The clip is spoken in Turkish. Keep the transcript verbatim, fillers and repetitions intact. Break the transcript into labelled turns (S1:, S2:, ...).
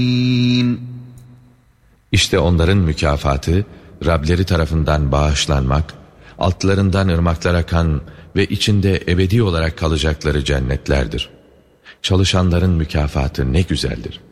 S1: İşte onların mükafatı, Rableri tarafından bağışlanmak, altlarından ırmaklar akan ve içinde ebedi olarak kalacakları cennetlerdir. Çalışanların mükafatı ne güzeldir.